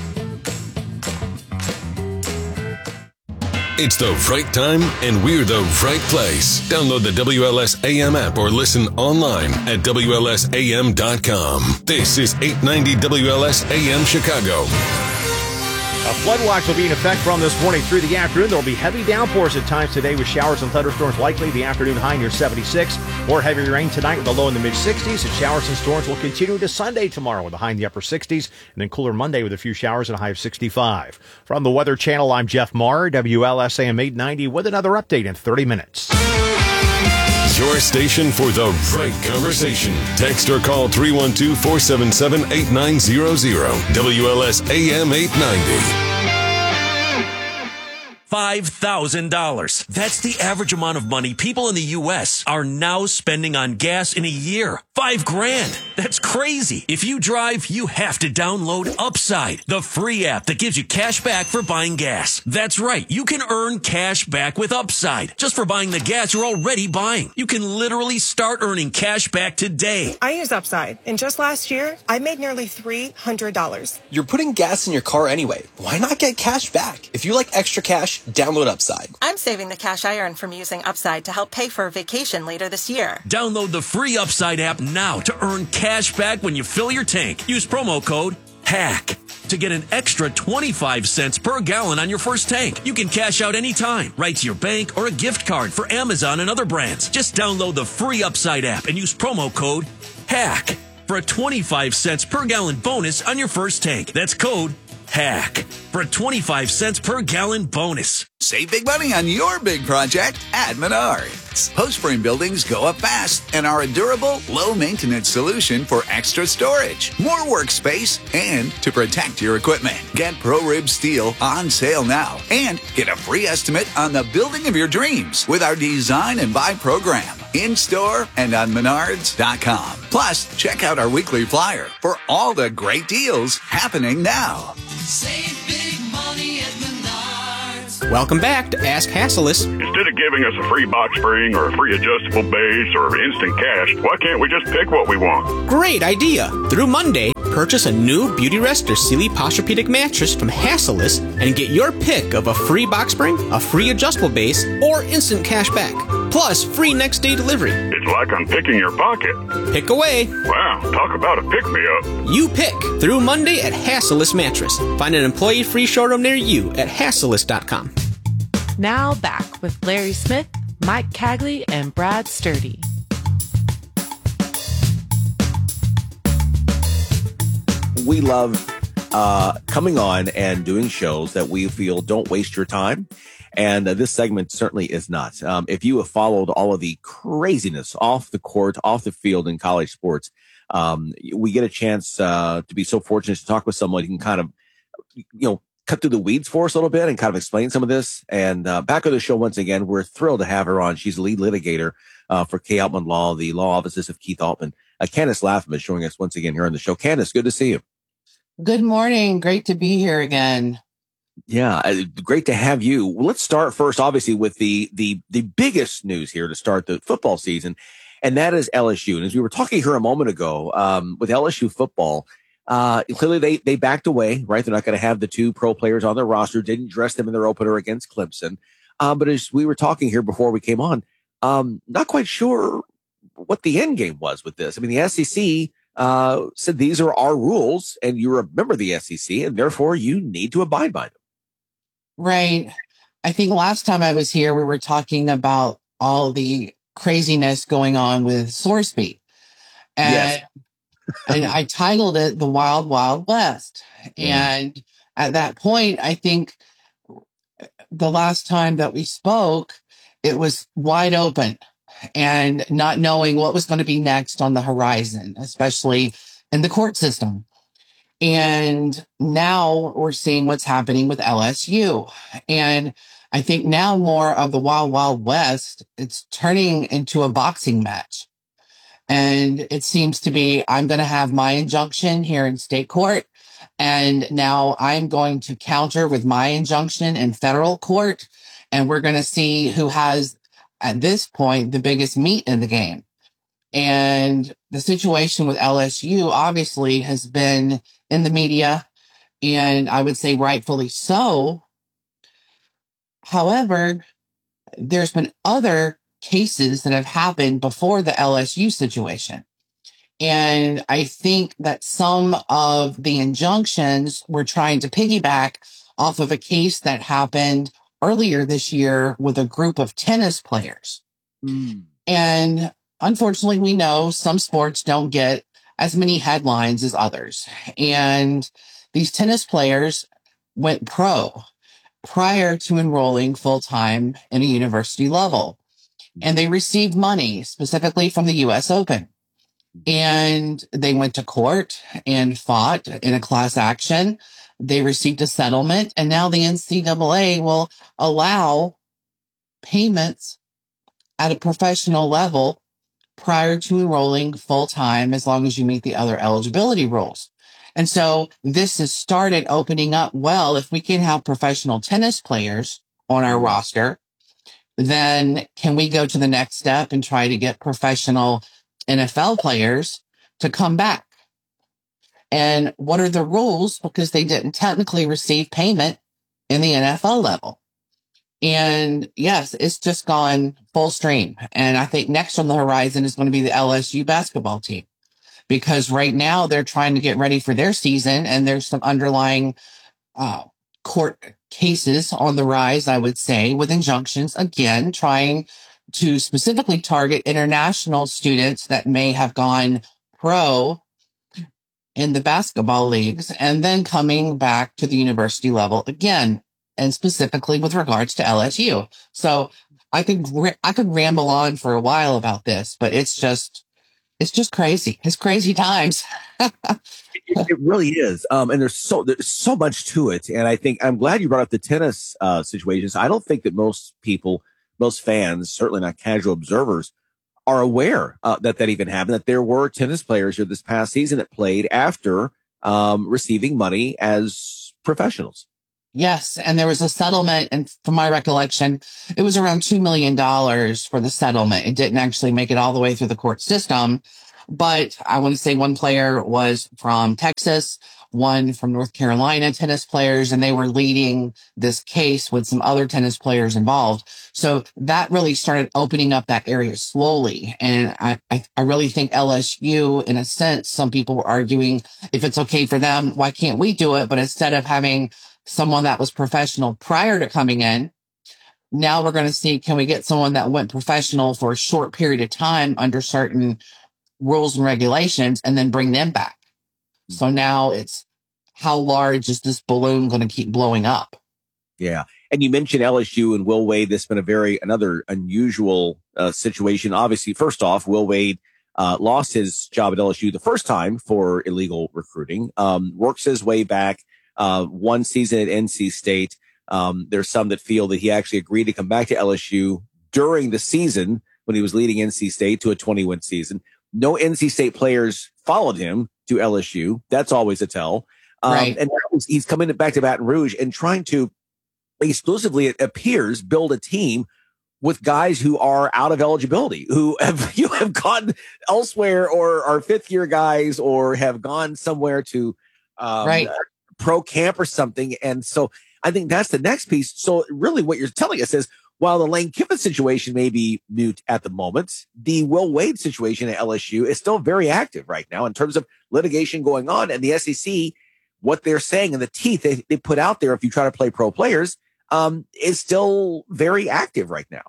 It's the right time, and we're the right place. Download the W L S A M app or listen online at W L S A M dot com. This is eight ninety W L S A M Chicago. A flood watch will be in effect from this morning through the afternoon. There will be heavy downpours at times today with showers and thunderstorms likely. The afternoon high near seventy-six. More heavy rain tonight with a low in the mid-sixties. And showers and storms will continue to Sunday tomorrow with a high in the upper sixties. And then cooler Monday with a few showers and a high of sixty-five. From the Weather Channel, I'm Jeff Marr, W L S A M eight ninety with another update in thirty minutes. Your station for the right conversation. Text or call three one two, four seven seven, eight nine zero zero. W L S A M eight ninety. five thousand dollars. That's the average amount of money people in the U S are now spending on gas in a year. Five grand. That's crazy. If you drive, you have to download Upside, the free app that gives you cash back for buying gas. That's right. You can earn cash back with Upside just for buying the gas you're already buying. You can literally start earning cash back today. I use Upside, and just last year, I made nearly three hundred dollars. You're putting gas in your car anyway. Why not get cash back? If you like extra cash, download Upside. I'm saving the cash I earn from using Upside to help pay for a vacation later this year. Download the free Upside app now to earn cash back when you fill your tank. Use promo code HACK to get an extra twenty-five cents per gallon on your first tank. You can cash out anytime, right to your bank or a gift card for Amazon and other brands. Just download the free Upside app and use promo code HACK for a twenty-five cents per gallon bonus on your first tank. That's code HACK for a twenty-five cents per gallon bonus. Save big money on your big project at Menards. Post-frame buildings go up fast and are a durable, low-maintenance solution for extra storage, more workspace, and to protect your equipment. Get ProRib Steel on sale now and get a free estimate on the building of your dreams with our Design and Buy program. In-store and on menards dot com. Plus, check out our weekly flyer for all the great deals happening now. Save big money at Menards. Welcome back to Ask Hassleus. Instead of giving us a free box spring or a free adjustable base or instant cash, why can't we just pick what we want? Great idea. Through Monday, purchase a new Beauty Rest or Sealy Posturepedic mattress from Hassleus and get your pick of a free box spring, a free adjustable base, or instant cash back. Plus, free next day delivery. It's like I'm picking your pocket. Pick away. Wow, talk about a pick-me-up. You pick through Monday at Hassleus Mattress. Find an employee-free showroom near you at hassleus dot com. Now back with Larry Smith, Mike Cagley, and Brad Sturdy. We love uh, coming on and doing shows that we feel don't waste your time. And uh, this segment certainly is not. Um, if you have followed all of the craziness off the court, off the field in college sports, um, we get a chance uh, to be so fortunate to talk with someone who can kind of, you know, cut through the weeds for us a little bit and kind of explain some of this. And uh, back on the show once again, we're thrilled to have her on. She's the lead litigator uh, for K. Altman Law, the law offices of Keith Altman. Uh, Candace Latham is joining us once again here on the show. Candace, good to see you. Good morning. Great to be here again. Yeah, great to have you. Well, let's start first, obviously, with the the the biggest news here to start the football season, and that is L S U. And as we were talking here a moment ago, um, with L S U football, uh, clearly they they backed away, right? They're not going to have the two pro players on their roster. Didn't dress them in their opener against Clemson. Uh, but as we were talking here before we came on, um, not quite sure what the end game was with this. I mean, the S E C uh, said these are our rules, and you're a member of the S E C, and therefore you need to abide by them. Right. I think last time I was here, we were talking about all the craziness going on with SourceBeat. And, yes. and I titled it The Wild, Wild West. Yeah. And at that point, I think the last time that we spoke, it was wide open and not knowing what was going to be next on the horizon, especially in the court system. And now we're seeing what's happening with L S U. And I think now more of the Wild Wild West, it's turning into a boxing match. And it seems to be, I'm going to have my injunction here in state court. And now I'm going to counter with my injunction in federal court. And we're going to see who has, at this point, the biggest meat in the game. And the situation with L S U obviously has been in the media, and I would say rightfully so. However, there's been other cases that have happened before the L S U situation. And I think that some of the injunctions were trying to piggyback off of a case that happened earlier this year with a group of tennis players. Mm. And unfortunately, we know some sports don't get as many headlines as others. And these tennis players went pro prior to enrolling full-time in a university level. And they received money specifically from the U S Open. And they went to court and fought in a class action. They received a settlement. And now the N C double A will allow payments at a professional level prior to enrolling full-time, as long as you meet the other eligibility rules. And so this has started opening up. Well, if we can have professional tennis players on our roster, then can we go to the next step and try to get professional N F L players to come back? And what are the rules? Because they didn't technically receive payment in the N F L level. And yes, it's just gone full stream. And I think next on the horizon is going to be the L S U basketball team, because right now they're trying to get ready for their season. And there's some underlying uh, court cases on the rise, I would say, with injunctions, again, trying to specifically target international students that may have gone pro in the basketball leagues and then coming back to the university level again, and specifically with regards to L S U. So I could, I could ramble on for a while about this, but it's just, it's just crazy. It's crazy times. it, it really is. Um, and there's so, there's so much to it. And I think I'm glad you brought up the tennis, uh, situations. I don't think that most people, most fans, certainly not casual observers, are aware uh, that that even happened, that there were tennis players here this past season that played after um, receiving money as professionals. Yes. And there was a settlement. And from my recollection, it was around two million dollars for the settlement. It didn't actually make it all the way through the court system. But I want to say one player was from Texas, one from North Carolina, tennis players, and they were leading this case with some other tennis players involved. So that really started opening up that area slowly. And I, I, I really think L S U, in a sense, some people were arguing if it's okay for them, why can't we do it? But instead of having someone that was professional prior to coming in, now we're going to see, can we get someone that went professional for a short period of time under certain rules and regulations and then bring them back? So now it's, how large is this balloon going to keep blowing up? Yeah. And you mentioned L S U and Will Wade. This has been a very, another unusual uh, situation. Obviously, first off, Will Wade uh, lost his job at L S U the first time for illegal recruiting, um, works his way back, uh, one season at N C State. Um, there's some that feel that he actually agreed to come back to L S U during the season when he was leading N C State to a twenty-win season. No N C State players followed him to L S U. That's always a tell. Um, Right. And now he's, he's coming back to Baton Rouge and trying to exclusively, it appears, build a team with guys who are out of eligibility, who have, you have gone elsewhere or are fifth year guys or have gone somewhere to um, Right. uh, pro camp or something. And so I think that's the next piece. So really what you're telling us is, while the Lane Kiffin situation may be mute at the moment, the Will Wade situation at L S U is still very active right now in terms of litigation going on. And the S E C, what they're saying and the teeth they, they put out there if you try to play pro players, um, is still very active right now.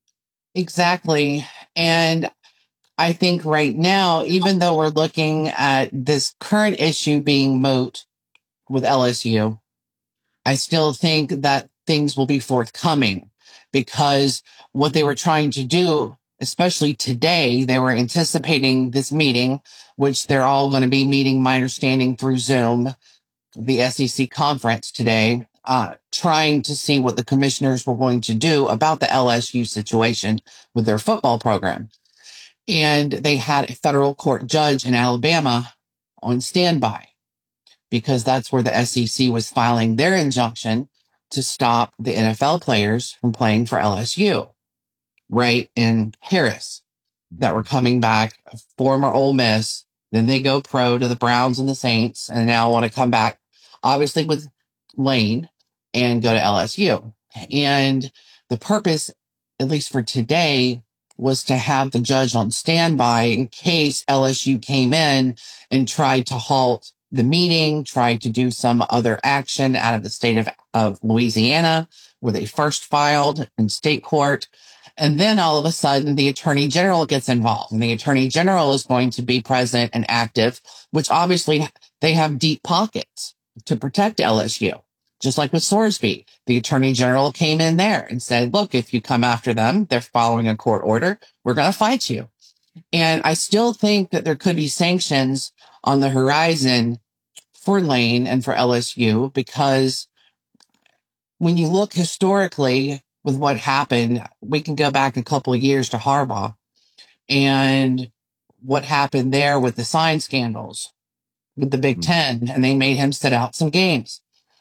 Exactly. And I think right now, even though we're looking at this current issue being moot with L S U, I still think that things will be forthcoming, because what they were trying to do, especially today, they were anticipating this meeting, which they're all going to be meeting, my understanding, through Zoom, the S E C conference today, uh, trying to see what the commissioners were going to do about the L S U situation with their football program. And they had a federal court judge in Alabama on standby, because that's where the S E C was filing their injunction to stop the N F L players from playing for L S U, right in Harris, that were coming back, former Ole Miss. Then they go pro to the Browns and the Saints, and now want to come back, obviously with Lane, and go to L S U. And the purpose, at least for today, was to have the judge on standby in case L S U came in and tried to halt the meeting, tried to do some other action out of the state of, of Louisiana, where they first filed in state court. And then all of a sudden, the attorney general gets involved, and the attorney general is going to be present and active, which obviously they have deep pockets to protect L S U. Just like with Sorsby, the attorney general came in there and said, look, if you come after them, they're following a court order, we're going to fight you. And I still think that there could be sanctions on the horizon for Lane and for L S U, because when you look historically with what happened, we can go back a couple of years to Harbaugh and what happened there with the sign scandals with the Big Ten, and they made him sit out some games,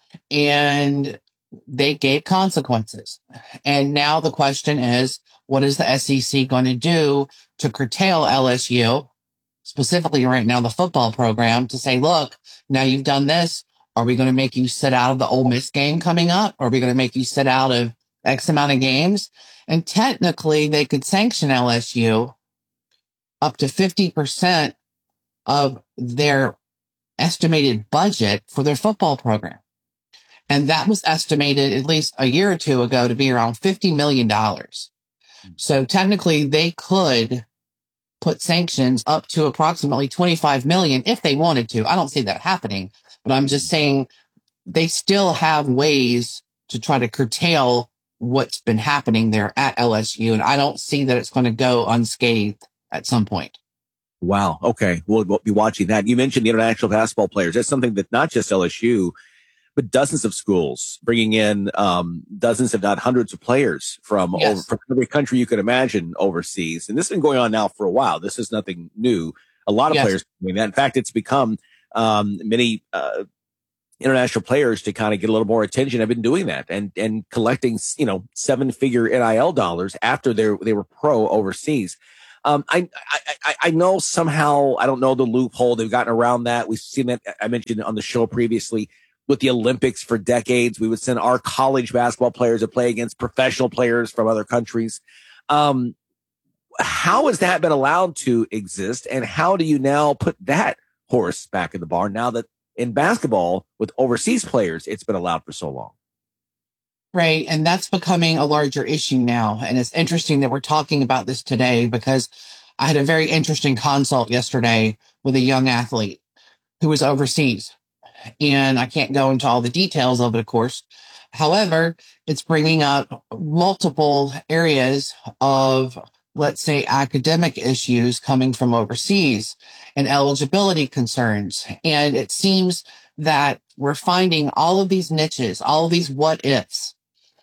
and they gave consequences. And now the question is, what is the S E C going to do to curtail L S U, specifically right now the football program, to say, look, now you've done this. Are we going to make you sit out of the Ole Miss game coming up? Or are we going to make you sit out of X amount of games? And technically, they could sanction L S U up to fifty percent of their estimated budget for their football program. And that was estimated at least a year or two ago to be around fifty million dollars. So technically, they could put sanctions up to approximately twenty-five million if they wanted to. I don't see that happening, but I'm just saying they still have ways to try to curtail what's been happening there at L S U. And I don't see that it's going to go unscathed at some point. Wow. Okay. We'll, we'll be watching that. You mentioned the international basketball players. That's something that not just L S U, but dozens of schools bringing in um, dozens, if not hundreds of players from, Yes. over, from every country you could imagine overseas. And this has been going on now for a while. This is nothing new. A lot of Yes. players doing that. In fact, it's become um, many uh, international players to kind of get a little more attention. I've been doing that and and collecting, you know, seven figure N I L dollars after they they were pro overseas. Um, I, I I I know somehow, I don't know the loophole they've gotten around that. We've seen that. I mentioned on the show previously with the Olympics for decades. We would send our college basketball players to play against professional players from other countries. Um, how has that been allowed to exist, and how do you now put that horse back in the barn now that in basketball with overseas players, it's been allowed for so long? Right. And that's becoming a larger issue now. And it's interesting that we're talking about this today because I had a very interesting consult yesterday with a young athlete who was overseas. And I can't go into all the details of it, of course. However, it's bringing up multiple areas of, let's say, academic issues coming from overseas and eligibility concerns. And it seems that we're finding all of these niches, all of these what ifs,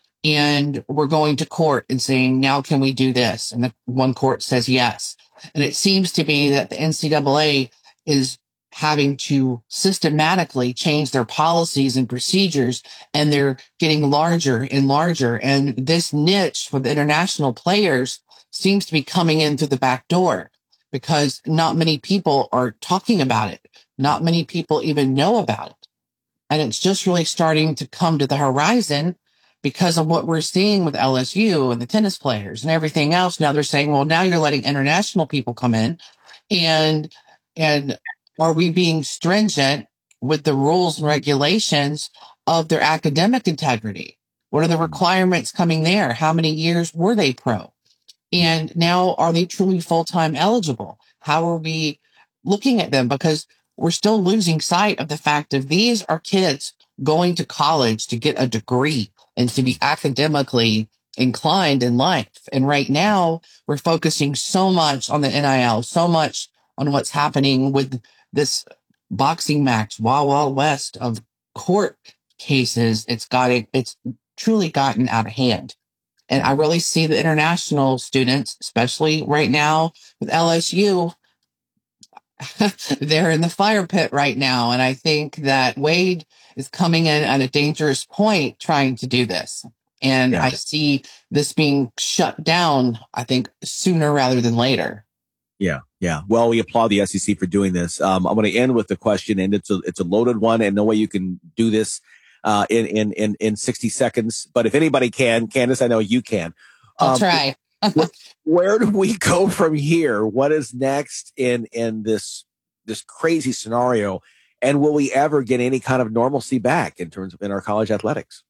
and we're going to court and saying, now can we do this? And the one court says yes. And it seems to be that the N C double A is having to systematically change their policies and procedures, and they're getting larger and larger. And this niche for the international players seems to be coming in through the back door because not many people are talking about it. Not many people even know about it. And it's just really starting to come to the horizon because of what we're seeing with L S U and the tennis players and everything else. Now they're saying, well, now you're letting international people come in, and, and are we being stringent with the rules and regulations of their academic integrity? What are the requirements coming there? How many years were they pro? And now are they truly full-time eligible? How are we looking at them? Because we're still losing sight of the fact that these are kids going to college to get a degree and to be academically inclined in life. And right now we're focusing so much on the N I L, so much on what's happening with this boxing match, Wild Wild West of court cases. It's got it, it's truly gotten out of hand. And I really see the international students, especially right now with L S U, they're in the fire pit right now. And I think that Wade is coming in at a dangerous point trying to do this. And Yeah. I see this being shut down, I think, sooner rather than later. Yeah, yeah. Well, we applaud the S E C for doing this. Um, I'm going to end with the question, and it's a it's a loaded one, and no way you can do this uh, in in in in sixty seconds. But if anybody can, Candace, I know you can. I'll Um, try. Where do we go from here? What is next in in this this crazy scenario? And will we ever get any kind of normalcy back in terms of in our college athletics?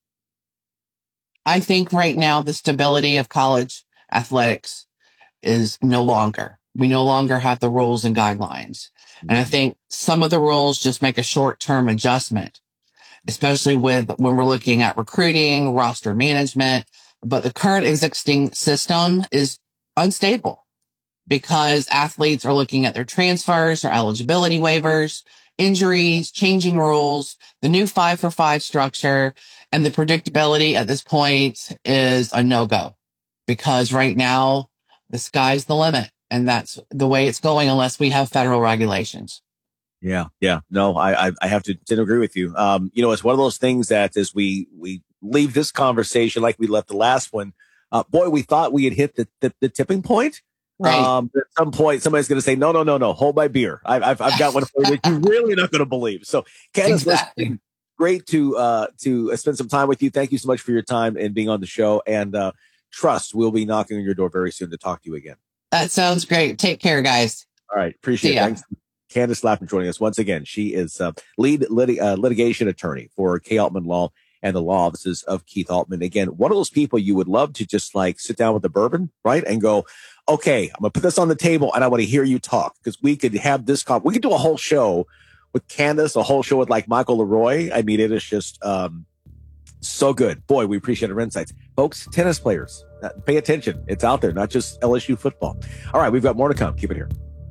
I think right now the stability of college athletics is no longer. We no longer have the rules and guidelines. And I think some of the rules just make a short-term adjustment, especially with when we're looking at recruiting, roster management. But the current existing system is unstable because athletes are looking at their transfers, their eligibility waivers, injuries, changing rules, the new five for five structure, and the predictability at this point is a no-go because right now the sky's the limit. And that's the way it's going unless we have federal regulations. Yeah, yeah. No, I I, I have to, to agree with you. Um, you know, it's one of those things that as we we leave this conversation like we left the last one, uh, boy, we thought we had hit the the, the tipping point. Right. Um, at some point, somebody's going to say, no, no, no, no, hold my beer. I, I've I've got one for you that you're really not going to believe. So, Candace, Exactly. great to uh to spend some time with you. Thank you so much for your time and being on the show. And uh, trust we'll be knocking on your door very soon to talk to you again. That sounds great. Take care, guys. All right. Appreciate See it. ya. Thanks. Candace Lappin joining us once again. She is uh, lead lit- uh, litigation attorney for K. Altman Law and the law offices of Keith Altman. Again, one of those people you would love to just like sit down with the bourbon, right? And go, okay, I'm going to put this on the table and I want to hear you talk, because we could have this, con- we could do a whole show with Candace, a whole show with like Michael Leroy. I mean, it is just, um, so good. Boy, we appreciate our insights. Folks, tennis players, uh, pay attention. It's out there, not just L S U football. All right, we've got more to come. Keep it here.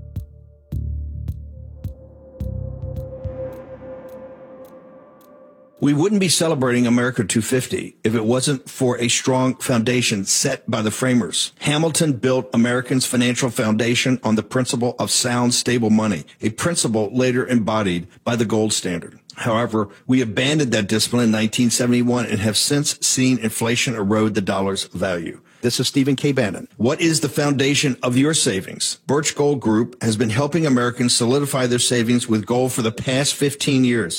We wouldn't be celebrating America two fifty if it wasn't for a strong foundation set by the framers. Hamilton built Americans' financial foundation on the principle of sound, stable money, a principle later embodied by the gold standard. However, we abandoned that discipline in nineteen seventy-one and have since seen inflation erode the dollar's value. This is Stephen K. Bannon. What is the foundation of your savings? Birch Gold Group has been helping Americans solidify their savings with gold for the past fifteen years.